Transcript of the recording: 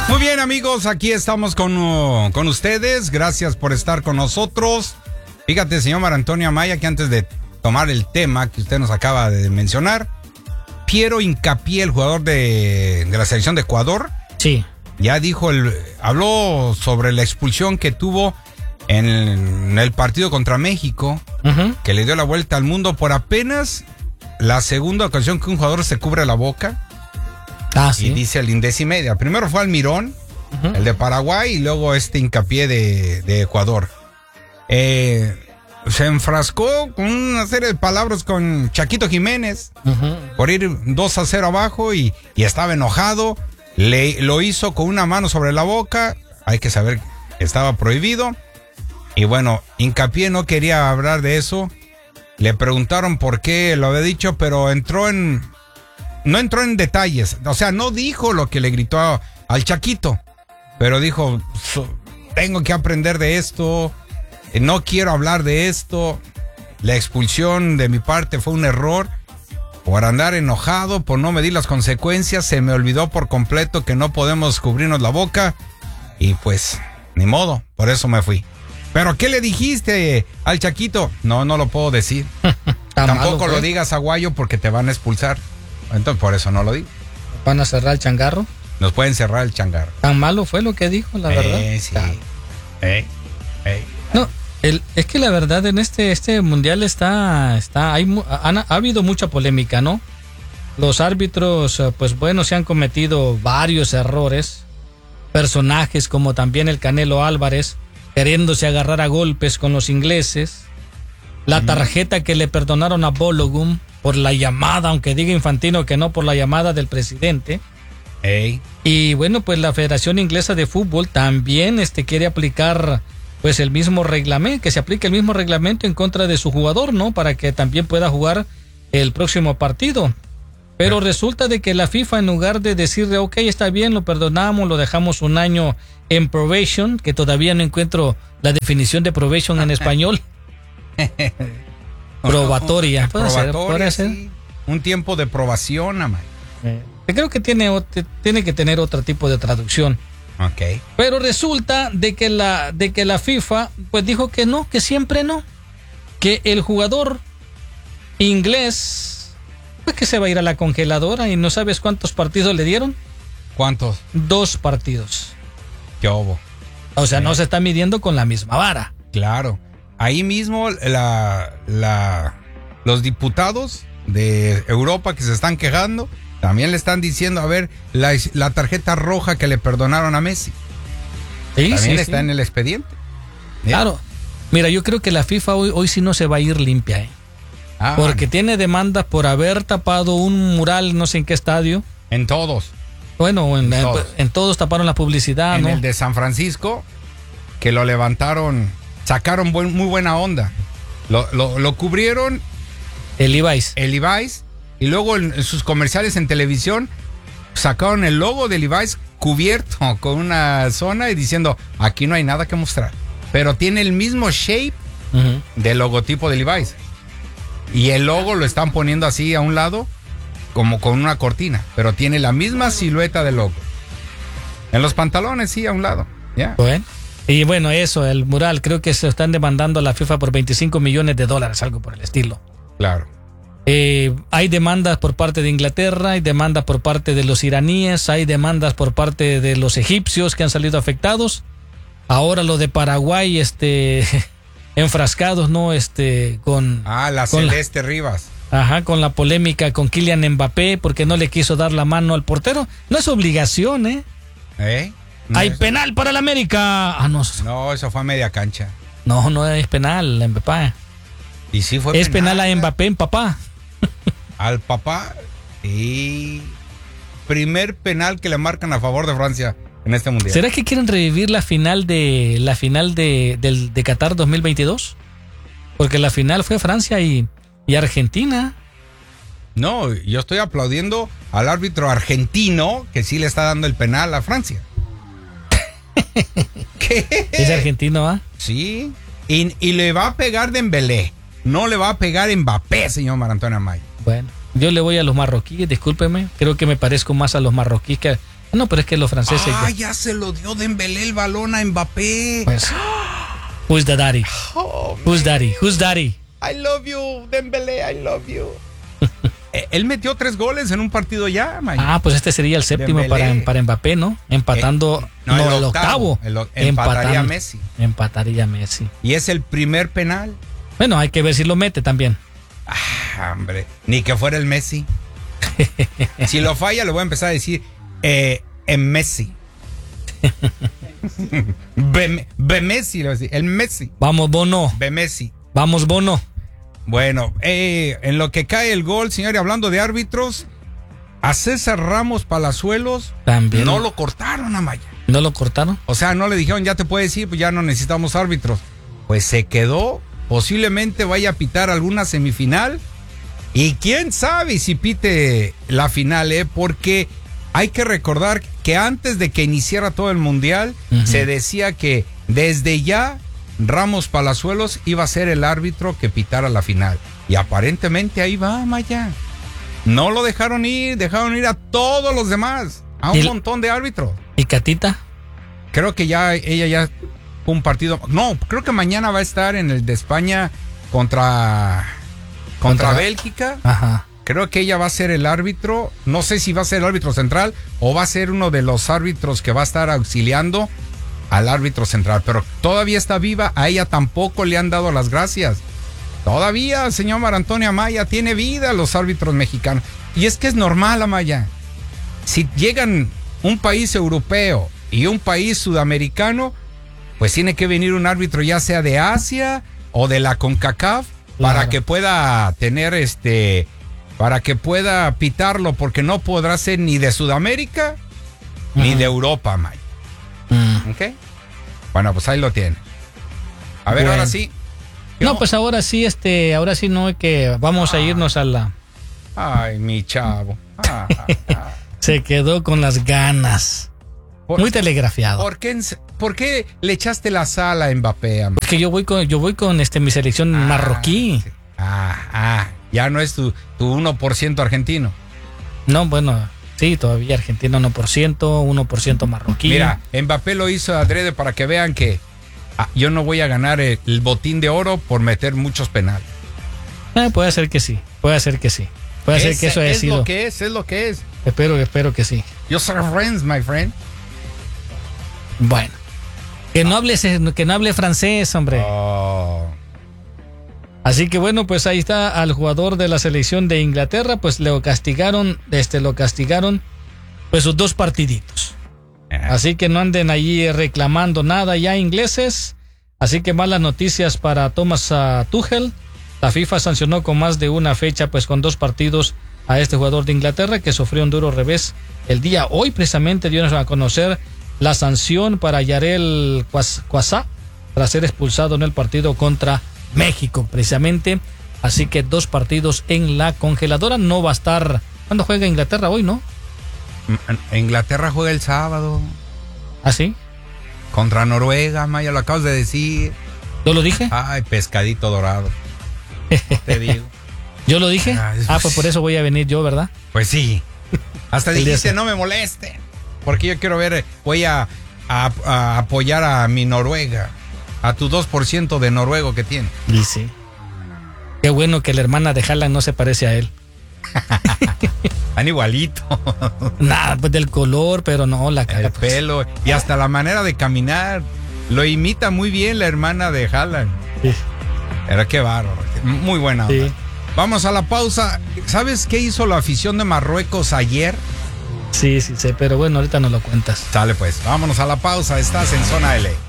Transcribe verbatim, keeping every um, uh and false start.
Muy bien, amigos, aquí estamos con, uh, con ustedes. Gracias por estar con nosotros. Fíjate, señor Mar Antonio Amaya, que antes de tomar el tema que usted nos acaba de mencionar, Piero Hincapié, el jugador de, de la selección de Ecuador, sí, ya dijo, el, habló sobre la expulsión que tuvo en el, en el partido contra México, uh-huh. que le dio la vuelta al mundo por apenas la segunda ocasión que un jugador se cubre la boca. Ah, sí. Y dice el Indesi Media. Primero fue Almirón, uh-huh. el de Paraguay, y luego este Hincapié de, de Ecuador. Eh, se enfrascó con una serie de palabras con Chaquito Jiménez, uh-huh. por ir dos a cero abajo y, y estaba enojado. Le, lo hizo con una mano sobre la boca. Hay que saber que estaba prohibido. Y bueno, Hincapié no quería hablar de eso. Le preguntaron por qué lo había dicho, pero entró en... No entró en detalles, o sea, no dijo lo que le gritó a, al Chaquito, pero dijo, tengo que aprender de esto, no quiero hablar de esto, la expulsión de mi parte fue un error, por andar enojado, por no medir las consecuencias, se me olvidó por completo que no podemos cubrirnos la boca, y pues, ni modo, por eso me fui. ¿Pero qué le dijiste al Chaquito? No, no lo puedo decir. Tampoco malo, lo digas a Guayo porque te van a expulsar. Entonces, por eso no lo digo. ¿Van a cerrar el changarro? Nos pueden cerrar el changarro. Tan malo fue lo que dijo, la eh, verdad. Sí. Eh, eh. No, el, es que la verdad en este este mundial está, está hay, ha, ha habido mucha polémica, ¿no? Los árbitros, pues bueno, se han cometido varios errores. Personajes como también el Canelo Álvarez, queriéndose agarrar a golpes con los ingleses. La tarjeta que le perdonaron a Balogun por la llamada, aunque diga Infantino que no, por la llamada del presidente. Hey. Y bueno, pues la Federación Inglesa de Fútbol también este, quiere aplicar pues el mismo reglamento, que se aplique el mismo reglamento en contra de su jugador, ¿no? Para que también pueda jugar el próximo partido. Pero sí. Resulta de que la FIFA, en lugar de decirle, ok, está bien, lo perdonamos, lo dejamos un año en probation, que todavía no encuentro la definición de probation en español. Probatoria. ¿Puede Probatoria, ser? ¿Puede ser? Sí. Un tiempo de probación, Amay. Eh, creo que tiene, tiene que tener otro tipo de traducción. Ok. Pero resulta de que la de que la FIFA pues dijo que no, que siempre no, que el jugador inglés pues que se va a ir a la congeladora. Y no sabes cuántos partidos le dieron. ¿Cuántos? Dos partidos. ¿Qué hubo? O sea, eh. no se está midiendo con la misma vara. Claro. Ahí mismo la, la, los diputados de Europa que se están quejando, también le están diciendo, a ver, la, la tarjeta roja que le perdonaron a Messi. Sí, también sí, está sí. en el expediente. Claro. Mira, yo creo que la FIFA hoy, hoy sí no se va a ir limpia, ¿eh? Ah, porque bueno. Tiene demandas por haber tapado un mural, no sé en qué estadio. En todos. Bueno, en, en, todos. en todos taparon la publicidad, en ¿no? En el de San Francisco, que lo levantaron... Sacaron buen, muy buena onda. Lo, lo, lo cubrieron. El Levi's. El Levi's. Y luego en, en sus comerciales en televisión sacaron el logo de Levi's cubierto con una zona y diciendo, aquí no hay nada que mostrar. Pero tiene el mismo shape uh-huh. del logotipo de Levi's. Y el logo lo están poniendo así a un lado, como con una cortina. Pero tiene la misma silueta del logo. En los pantalones, sí, a un lado. Ya. Yeah. Bueno. Y bueno, eso, el mural, creo que se están demandando a la FIFA por veinticinco millones de dólares, algo por el estilo. Claro. Eh, hay demandas por parte de Inglaterra, hay demandas por parte de los iraníes, hay demandas por parte de los egipcios que han salido afectados. Ahora lo de Paraguay, este, enfrascados, ¿no? Este, con... Ah, la con Celeste la, Rivas. Ajá, con la polémica con Kylian Mbappé, porque no le quiso dar la mano al portero. No es obligación, ¿eh? ¿Eh? No, hay eso... penal para el América. Ah, no. No, eso fue a media cancha. No, no es penal, Mbappé. Y sí fue es penal, penal a Mbappé en papá. Al papá. Y primer penal que le marcan a favor de Francia en este mundial. ¿Será que quieren revivir la final de la final de, de, de Qatar dos mil veintidós? Porque la final fue Francia y, y Argentina. No, yo estoy aplaudiendo al árbitro argentino que sí le está dando el penal a Francia. ¿Qué? ¿Es argentino, ah? Sí. Y, y le va a pegar Dembélé. No le va a pegar Mbappé, señor Mar Antonio Amaya. Bueno, yo le voy a los marroquíes, discúlpeme. Creo que me parezco más a los marroquíes que No, pero es que los franceses... Ah, ya, ya se lo dio Dembélé el balón a Mbappé. Pues, who's the daddy? Oh, who's daddy? Who's daddy? I love you, Dembélé, I love you. Él metió tres goles en un partido ya, man. Ah, pues este sería el séptimo para, para Mbappé, ¿no? Empatando, eh, no, no, el, el octavo. octavo. El, empataría empatando, Messi. Empataría Messi. Y es el primer penal. Bueno, hay que ver si lo mete también. Ah, hombre, ni que fuera el Messi. Si lo falla, le voy a empezar a decir eh, en Messi. Be, Be Messi, lo voy a decir, el Messi. Vamos, Bono. Be Messi. Vamos, Bono. Bueno, eh, en lo que cae el gol, señor, y hablando de árbitros, a César Ramos Palazuelos también no lo cortaron, Amaya. ¿No lo cortaron? O sea, no le dijeron, ya te puedes ir, pues ya no necesitamos árbitros. Pues se quedó, posiblemente vaya a pitar alguna semifinal. Y quién sabe si pite la final, ¿eh? Porque hay que recordar que antes de que iniciara todo el mundial, uh-huh. se decía que desde ya Ramos Palazuelos iba a ser el árbitro que pitara la final. Y aparentemente ahí va, Maya. No lo dejaron ir, dejaron ir a todos los demás, a un montón de árbitros. ¿Y Catita? Creo que ya ella ya un partido. No, creo que mañana va a estar en el de España contra contra, ¿Contra? Bélgica. Ajá. Creo que ella va a ser el árbitro. No sé si va a ser el árbitro central o va a ser uno de los árbitros que va a estar auxiliando al árbitro central, pero todavía está viva, a ella tampoco le han dado las gracias. Todavía, señor Mar Antonio Amaya, tiene vida los árbitros mexicanos. Y es que es normal, Amaya. Si llegan un país europeo y un país sudamericano, pues tiene que venir un árbitro ya sea de Asia o de la CONCACAF, claro, para que pueda tener este, para que pueda pitarlo, porque no podrá ser ni de Sudamérica uh-huh. ni de Europa, Amaya. Mm. ¿Ok? Bueno, pues ahí lo tiene. A ver, bueno. ahora sí. No, pues ahora sí, este, ahora sí no es que vamos ah. a irnos a la... Ay, mi chavo. Ah, ah. Se quedó con las ganas. Por, Muy telegrafiado. ¿Por qué, ¿Por qué le echaste la sal a Mbappé? Porque yo voy con, yo voy con este, mi selección ah, marroquí. Sí. Ah, ah, ya no es tu, tu uno por ciento argentino. No, bueno... Sí, todavía argentino uno por ciento, uno por ciento marroquí. Mira, Mbappé lo hizo adrede para que vean que ah, yo no voy a ganar el, el botín de oro por meter muchos penales. Eh, puede ser que sí, puede ser que sí. Puede es, ser que eso haya es sido. Es lo que es, es lo que es. Espero, espero que sí. Yo soy friends, my friend. Bueno. Que no hable, que no hable francés, hombre. Oh. Así que bueno, pues ahí está al jugador de la selección de Inglaterra, pues lo castigaron, este, lo castigaron, pues sus dos partiditos. Así que no anden allí reclamando nada ya, ingleses. Así que malas noticias para Thomas uh, Tuchel. La FIFA sancionó con más de una fecha, pues con dos partidos a este jugador de Inglaterra que sufrió un duro revés el día hoy. Precisamente dio a conocer la sanción para Yarel Quasá tras ser expulsado en el partido contra México, precisamente. Así que dos partidos en la congeladora. No va a estar... ¿Cuándo juega Inglaterra? Hoy, ¿no? Inglaterra juega el sábado. ¿Ah, sí? Contra Noruega, Maya, lo acabas de decir. ¿Yo lo dije? Ay, pescadito dorado. Te digo. ¿Yo lo dije? Ah, ah, pues por eso voy a venir yo, ¿verdad? Pues sí. Hasta dijiste, no me moleste. Porque yo quiero ver, voy a, a, a apoyar a mi Noruega. A tu dos por ciento de noruego que tiene. Y sí. Qué bueno que la hermana de Haaland no se parece a él. Tan igualito. Nada, pues del color, pero no, la cara. El pues. pelo y hasta la manera de caminar. Lo imita muy bien la hermana de Haaland. Sí. Pero qué bárbaro. Muy buena onda. Sí. Vamos a la pausa. ¿Sabes qué hizo la afición de Marruecos ayer? Sí, sí, sí, pero bueno, ahorita nos lo cuentas. Sale pues, vámonos a la pausa. Estás en Zona L.